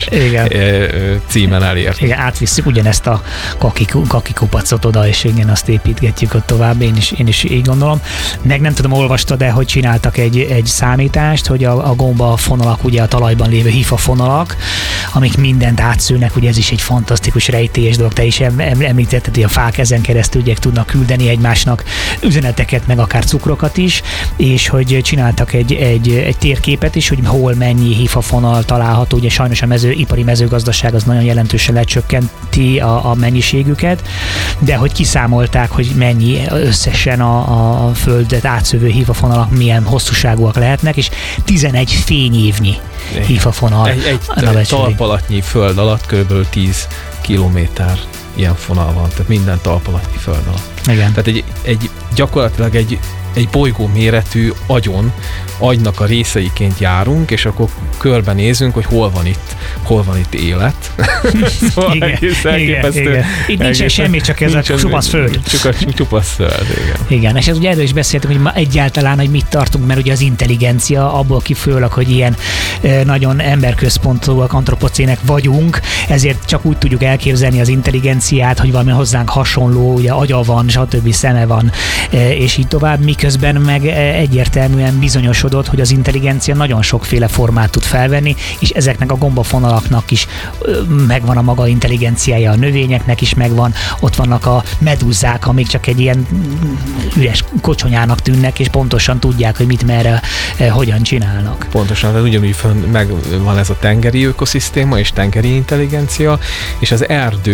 címen elérni. Igen, átvisszük ugyanezt a kakikupacot oda, és igen, azt építgetjük ott tovább, én is így gondolom. Meg nem tudom, olvastad-e, hogy csináltak egy számítást, hogy a gomba fonalak, ugye a talajban lévő hifa fonalak, amik mindent átszűrnek, ugye ez is egy fantasztikus rejtélyes dolog, te is említetted, hogy a fák ezen keresztül ugye tudnak küldeni egymásnak üzeneteket, meg akár cukrokat is, és hogy csináltak egy térképet is, hogy hol mennyi hifafonal található, ugye sajnos ipari mezőgazdaság az nagyon jelentősen lecsökkenti a mennyiségüket, de hogy kiszámolták, hogy mennyi összesen a földet átszövő hifafonalak milyen hosszúságúak lehetnek, és 11 fényévnyi hifafonal. Egy talpalatnyi föld alatt kb. 10 kilométer ilyen fonal van, tehát minden talpalatnyi föld alatt. Igen. Tehát gyakorlatilag egy bolygó méretű agynak a részeiként járunk, és akkor körbenézünk, hogy hol van itt élet. Szóval igen. Itt nincsen semmi, csak ez a csupasz föld. Csupasz föld, igen. Igen, és ez ugye erről is beszéltünk, hogy egyáltalán, hogy mit tartunk, mert ugye az intelligencia abból kifolyólag, hogy ilyen nagyon emberközpontúak, antropocének vagyunk, ezért csak úgy tudjuk elképzelni az intelligenciát, hogy valami hozzánk hasonló, ugye agya van, stb. Szeme van, és így tovább, miközben meg egyértelműen bizonyosodott, hogy az intelligencia nagyon sokféle formát tud felvenni, és ezeknek a gombafonalaknak is megvan a maga intelligenciája, a növényeknek is megvan, ott vannak a medúzák, amik csak egy ilyen üres kocsonyának tűnnek, és pontosan tudják, hogy mit merre, hogyan csinálnak. Pontosan, tehát ugyanúgy meg van ez a tengeri ökoszisztéma és tengeri intelligencia, és az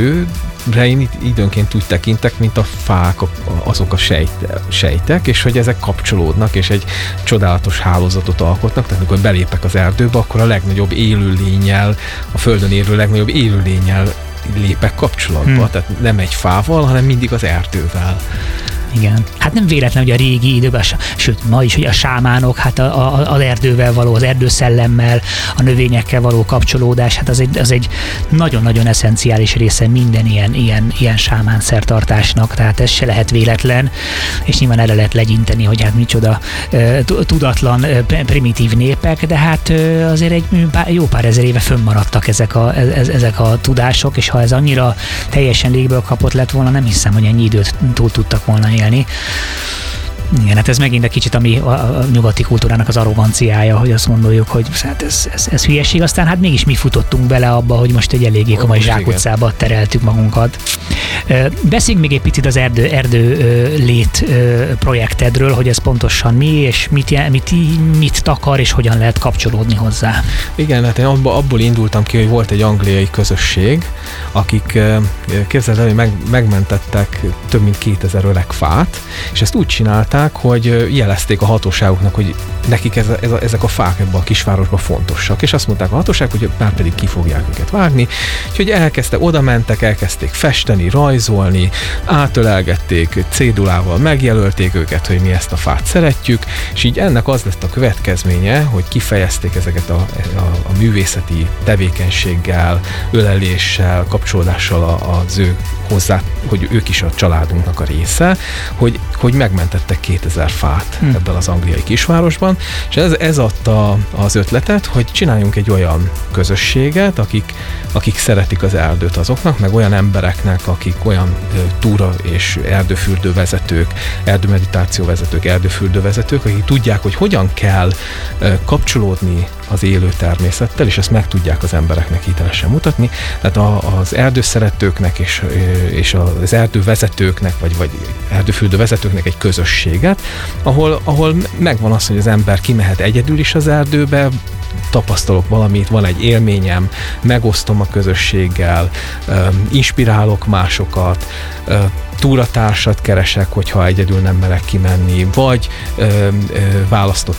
erdőre én időnként úgy tekintek, mint a fák, azok a sejtek, és hogy ezek kapcsolódnak, és egy csodálatos hálózatot alkotnak, tehát amikor belépek az erdőbe, akkor a legnagyobb élőlénnyel, a Földön élő legnagyobb élőlénnyel lépek kapcsolatba, tehát nem egy fával, hanem mindig az erdővel. Igen. Hát nem véletlen, hogy a régi időben, sőt ma is, hogy a sámánok, hát az erdővel való, az erdőszellemmel, a növényekkel való kapcsolódás, hát az egy nagyon-nagyon eszenciális része minden ilyen sámán szertartásnak, tehát ez se lehet véletlen, és nyilván erre lehet legyinteni, hogy hát micsoda tudatlan, primitív népek, de hát azért egy jó pár ezer éve fönnmaradtak ezek a tudások, és ha ez annyira teljesen légből kapott lett volna, nem hiszem, hogy ennyi időt túl tudtak volna élni. Igen, hát ez megint egy kicsit a nyugati kultúrának az arroganciája, hogy azt gondoljuk, hogy hát ez hülyeség, aztán hát mégis mi futottunk bele abba, hogy most egy eléggé komoly zsákutcába tereltük magunkat. Beszéljünk még egy picit az erdő lét projektedről, hogy ez pontosan mi, és mit takar, és hogyan lehet kapcsolódni hozzá. Igen, hát én abból indultam ki, hogy volt egy angliai közösség, akik képzeld el, hogy megmentettek több mint 2000 öreg fát, és ezt úgy csinálták, hogy jelezték a hatóságoknak, hogy nekik ezek a fák ebben a kisvárosban fontosak, és azt mondták a hatóság, hogy már pedig ki fogják őket vágni, úgyhogy elkezdték festeni, rajzolni, átölelgették, cédulával megjelölték őket, hogy mi ezt a fát szeretjük, és így ennek az lett a következménye, hogy kifejezték ezeket a művészeti tevékenységgel, öleléssel, kapcsolódással az ő hozzá, hogy ők is a családunknak a része, hogy megmentettek 2000 fát ebben az angliai kisvárosban, és ez adta az ötletet, hogy csináljunk egy olyan közösséget, akik szeretik az erdőt azoknak, meg olyan embereknek, akik olyan túra és erdőfürdővezetők, erdőmeditációvezetők, erdőfürdővezetők, akik tudják, hogy hogyan kell kapcsolódni az élő természettel, és ezt meg tudják az embereknek hitelesen mutatni. Tehát az erdőszeretőknek és az erdővezetőknek, vagy erdőfürdővezetőknek egy közösséget, ahol megvan az, hogy az ember kimehet egyedül is az erdőbe, tapasztalok valamit, van egy élményem, megosztom a közösséggel, inspirálok másokat, túratársat keresek, hogyha egyedül nem merek kimenni, vagy választok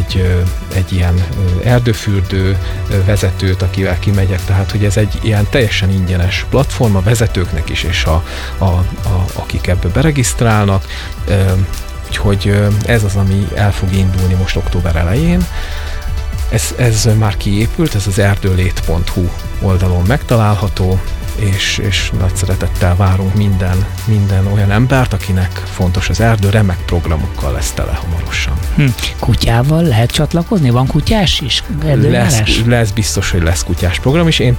egy ilyen erdőfürdő vezetőt, akivel kimegyek, tehát hogy ez egy ilyen teljesen ingyenes platform a vezetőknek is, és akik ebbe beregisztrálnak, úgyhogy ez az, ami el fog indulni most október elején. Ez már kiépült, ez az erdőlét.hu oldalon megtalálható, és nagy szeretettel várunk minden olyan embert, akinek fontos az erdő, remek programokkal lesz tele hamarosan. Kutyával lehet csatlakozni? Van kutyás is? Lesz biztos, hogy lesz kutyás program is. Én